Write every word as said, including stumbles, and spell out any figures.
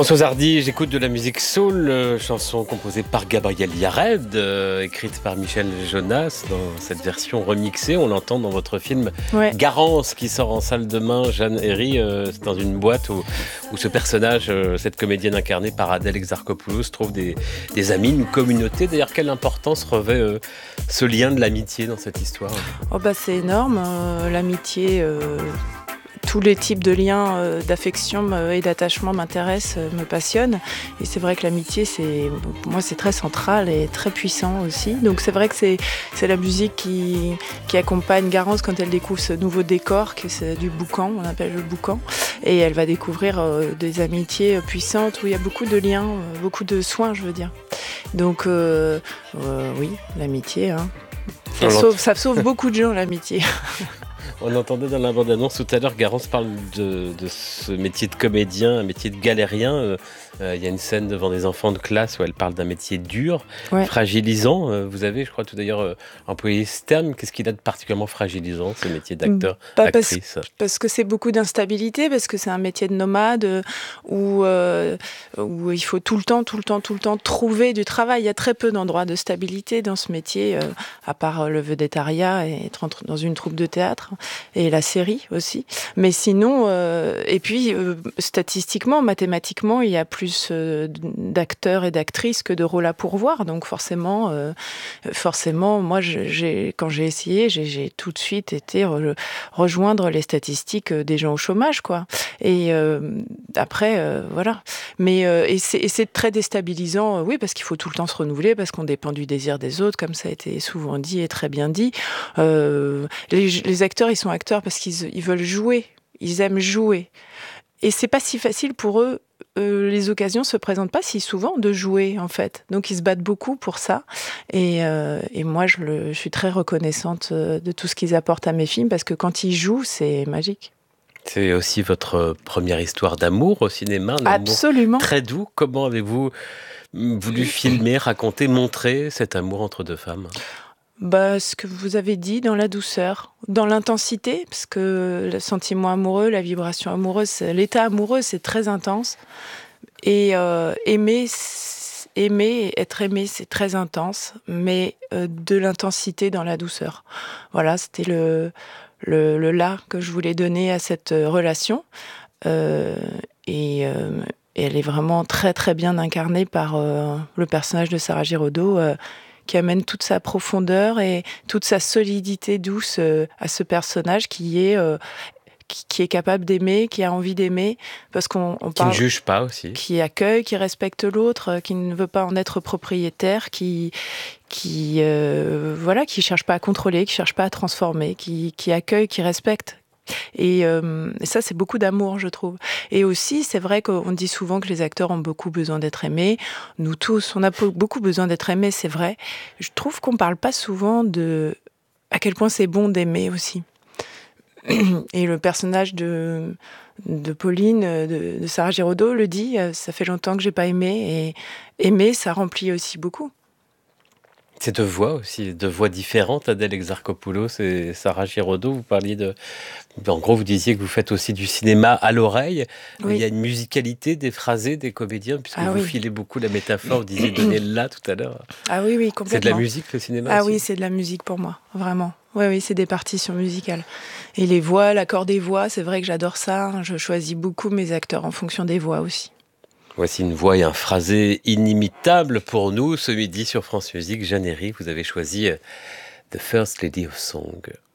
Françoise Hardy, j'écoute de la musique soul, euh, chanson composée par Gabriel Yared, euh, écrite par Michel Jonas. Dans cette version remixée, on l'entend dans votre film ouais. Garance, qui sort en salle demain. Jeanne Herry, euh, c'est dans une boîte où, où ce personnage, euh, cette comédienne incarnée par Adèle Exarchopoulos, trouve des, des amis, une communauté. D'ailleurs, quelle importance revêt euh, ce lien de l'amitié dans cette histoire ? Oh bah, c'est énorme, euh, l'amitié... Euh... Tous les types de liens euh, d'affection euh, et d'attachement m'intéressent, euh, me passionnent. Et c'est vrai que l'amitié, c'est, pour moi, c'est très central et très puissant aussi. Donc c'est vrai que c'est, c'est la musique qui, qui accompagne Garance quand elle découvre ce nouveau décor, qui c'est du boucan, on appelle le boucan. Et elle va découvrir euh, des amitiés puissantes où il y a beaucoup de liens, euh, beaucoup de soins, je veux dire. Donc euh, euh, oui, l'amitié, hein. ça, sauve, ça sauve beaucoup de gens, l'amitié. On entendait dans la bande-annonce tout à l'heure, Garance parle de, de ce métier de comédien, un métier de galérien. Euh, euh, il y a une scène devant des enfants de classe où elle parle d'un métier dur, ouais. fragilisant. Euh, vous avez, je crois, tout d'ailleurs euh, employé ce terme. Qu'est-ce qu'il a de particulièrement fragilisant, ce métier d'acteur, bah, actrice ? parce, parce que c'est beaucoup d'instabilité, parce que c'est un métier de nomade euh, où, euh, où il faut tout le temps, tout le temps, tout le temps trouver du travail. Il y a très peu d'endroits de stabilité dans ce métier, euh, à part le vedettariat et être dans une troupe de théâtre. Et la série aussi. Mais sinon, euh, et puis euh, statistiquement, mathématiquement, il y a plus euh, d'acteurs et d'actrices que de rôles à pourvoir. Donc forcément, euh, forcément, moi, j'ai, quand j'ai essayé, j'ai, j'ai tout de suite été re, rejoindre les statistiques des gens au chômage, quoi. Et euh, après, euh, voilà. Mais euh, et, c'est, et c'est très déstabilisant, euh, oui, parce qu'il faut tout le temps se renouveler, parce qu'on dépend du désir des autres, comme ça a été souvent dit et très bien dit. Euh, les, les acteurs, ils sont acteurs parce qu'ils ils veulent jouer, ils aiment jouer. Et c'est pas si facile pour eux, euh, les occasions se présentent pas si souvent de jouer, en fait. Donc ils se battent beaucoup pour ça. Et, euh, et moi, je, le, je suis très reconnaissante de tout ce qu'ils apportent à mes films, parce que quand ils jouent, c'est magique. C'est aussi votre première histoire d'amour au cinéma, un Absolument. amour très doux. Comment avez-vous voulu filmer, raconter, montrer cet amour entre deux femmes ? Bah, ce que vous avez dit, dans la douceur, dans l'intensité, parce que le sentiment amoureux, la vibration amoureuse, l'état amoureux, c'est très intense. Et euh, aimer, aimer, être aimé, c'est très intense, mais euh, de l'intensité dans la douceur. Voilà, c'était le, le, le là que je voulais donner à cette relation. Euh, et, euh, et elle est vraiment très très bien incarnée par euh, le personnage de Sarah Giraudot, euh, qui amène toute sa profondeur et toute sa solidité douce euh, à ce personnage qui est, euh, qui, qui est capable d'aimer, qui a envie d'aimer, parce qu'on on qui parle, ne juge pas aussi, qui accueille, qui respecte l'autre, euh, qui ne veut pas en être propriétaire, qui qui euh, voilà, qui cherche pas à contrôler, qui cherche pas à transformer, qui qui accueille, qui respecte. Et, euh, et ça, c'est beaucoup d'amour, je trouve. Et aussi, c'est vrai qu'on dit souvent que les acteurs ont beaucoup besoin d'être aimés. Nous tous, on a beaucoup besoin d'être aimés, c'est vrai. Je trouve qu'on parle pas souvent de à quel point c'est bon d'aimer aussi. Et le personnage de, de Pauline, de, de Sarah Giraudot, le dit, ça fait longtemps que j'ai pas aimé. Et aimer, ça remplit aussi beaucoup. C'est deux voix aussi, deux voix différentes, Adèle Exarchopoulos et Sarah Giraudot. Vous parliez de... En gros, vous disiez que vous faites aussi du cinéma à l'oreille. Oui. Il y a une musicalité des phrasés, des comédiens, puisque ah, vous oui. filez beaucoup la métaphore. Vous disiez donner le là tout à l'heure. Ah oui, oui, complètement. C'est de la musique, le cinéma Ah aussi. Oui, c'est de la musique pour moi, vraiment. Oui, oui, c'est des partitions musicales. Et les voix, l'accord des voix, c'est vrai que j'adore ça. Je choisis beaucoup mes acteurs en fonction des voix aussi. Voici une voix et un phrasé inimitable pour nous. Ce midi sur France Musique, Jeanne Herry, vous avez choisi The First Lady of Song.